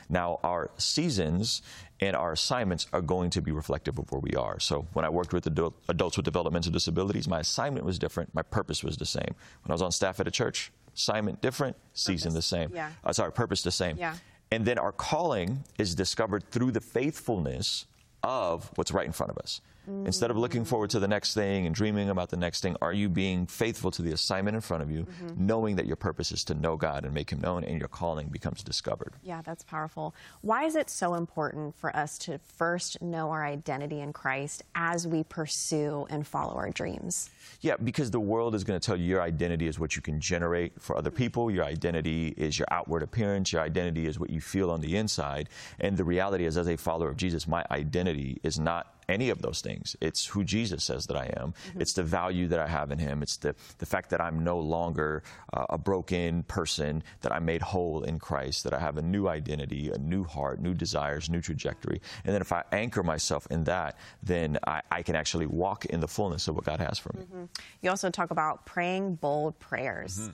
Now, our seasons and our assignments are going to be reflective of where we are. So when I worked with adults with developmental disabilities, my assignment was different, my purpose was the same. When I was on staff at a church, assignment different, season the same. Yeah. Purpose the same. Yeah. And then our calling is discovered through the faithfulness of what's right in front of us. Instead of looking forward to the next thing and dreaming about the next thing, are you being faithful to the assignment in front of you, knowing that your purpose is to know God and make him known, and your calling becomes discovered? Yeah, that's powerful. Why is it so important for us to first know our identity in Christ as we pursue and follow our dreams? Yeah, because the world is going to tell you your identity is what you can generate for other people. Your identity is your outward appearance. Your identity is what you feel on the inside. And the reality is, as a follower of Jesus, my identity is not any of those things. It's who Jesus says that I am. It's the value that I have in him. It's the fact that I'm no longer a broken person, that I'm made whole in Christ, that I have a new identity, a new heart, new desires, new trajectory. And then if I anchor myself in that, then I can actually walk in the fullness of what God has for me. You also talk about praying bold prayers.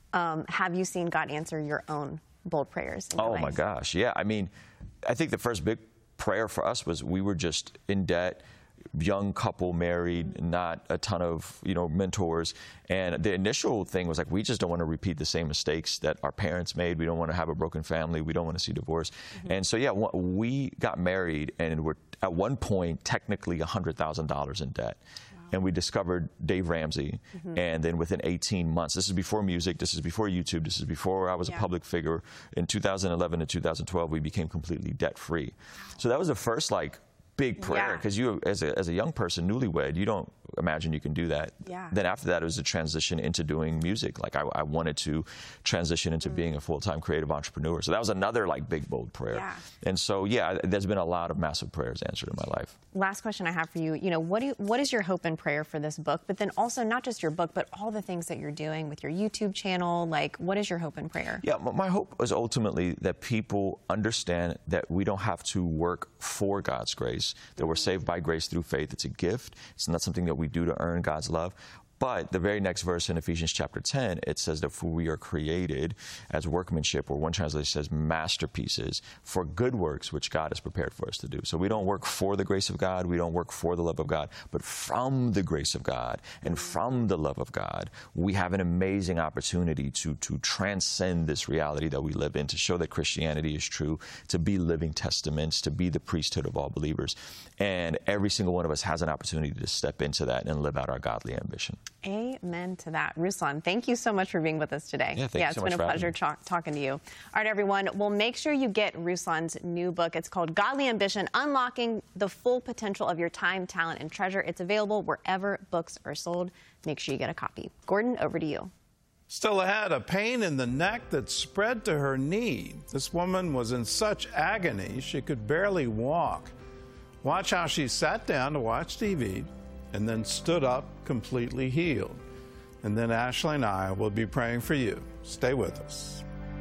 Have you seen God answer your own bold prayers in your life? My gosh, yeah. I mean, I think the first big prayer for us was we were just in debt, young couple, married, not a ton of, mentors. And the initial thing was like, we just don't want to repeat the same mistakes that our parents made. We don't want to have a broken family. We don't want to see divorce. And so, yeah, we got married and were at one point technically $100,000 in debt. And we discovered Dave Ramsey. And then within 18 months, this is before music, this is before YouTube, this is before I was a public figure. In 2011 and 2012, we became completely debt-free. So that was the first, big prayer, because you, as a young person, newlywed, you don't imagine you can do that. Then after that, it was a transition into doing music. I wanted to transition into being a full-time creative entrepreneur. So that was another big, bold prayer. And so, yeah, there's been a lot of massive prayers answered in my life. Last question I have for you. What is your hope and prayer for this book? But then also not just your book, but all the things that you're doing with your YouTube channel. What is your hope and prayer? Yeah, my hope is ultimately that people understand that we don't have to work for God's grace, that we're saved by grace through faith. It's a gift. It's not something that we do to earn God's love. But the very next verse in Ephesians chapter 10, it says that we are created as workmanship, or one translation says masterpieces, for good works which God has prepared for us to do. So we don't work for the grace of God, we don't work for the love of God, but from the grace of God and from the love of God, we have an amazing opportunity to transcend this reality that we live in, to show that Christianity is true, to be living testaments, to be the priesthood of all believers. And every single one of us has an opportunity to step into that and live out our godly ambition. Amen to that. Ruslan, thank you so much for being with us today. Yeah, thank you so much. It's been a pleasure talking to you. All right, everyone. Well, make sure you get Ruslan's new book. It's called Godly Ambition, Unlocking the Full Potential of Your Time, Talent, and Treasure. It's available wherever books are sold. Make sure you get a copy. Gordon, over to you. Still ahead, a pain in the neck that spread to her knee. This woman was in such agony she could barely walk. Watch how she sat down to watch TV and then stood up completely healed. And then Ashley and I will be praying for you. Stay with us.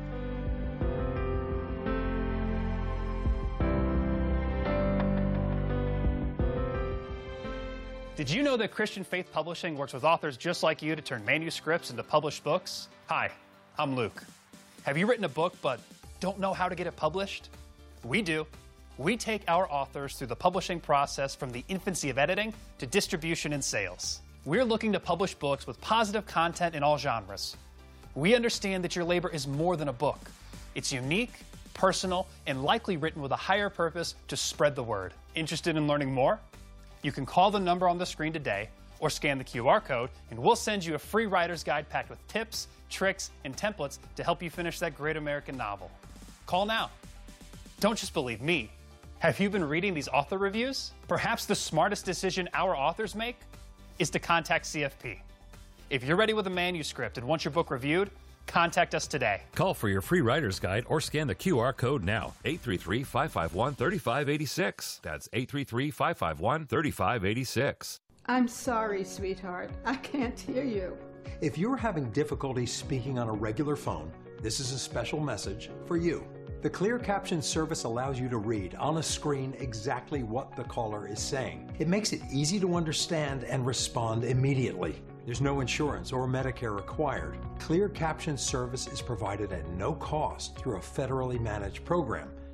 Did you know that Christian Faith Publishing works with authors just like you to turn manuscripts into published books? Hi, I'm Luke. Have you written a book but don't know how to get it published? We do. We take our authors through the publishing process from the infancy of editing to distribution and sales. We're looking to publish books with positive content in all genres. We understand that your labor is more than a book. It's unique, personal, and likely written with a higher purpose to spread the word. Interested in learning more? You can call the number on the screen today or scan the QR code, and we'll send you a free writer's guide packed with tips, tricks, and templates to help you finish that great American novel. Call now. Don't just believe me. Have you been reading these author reviews? Perhaps the smartest decision our authors make is to contact CFP. If you're ready with a manuscript and want your book reviewed, contact us today. Call for your free writer's guide or scan the QR code now. 833-551-3586. That's 833-551-3586. I'm sorry, sweetheart. I can't hear you. If you're having difficulty speaking on a regular phone, this is a special message for you. The Clear Caption service allows you to read on a screen exactly what the caller is saying. It makes it easy to understand and respond immediately. There's no insurance or Medicare required. Clear Caption service is provided at no cost through a federally managed program.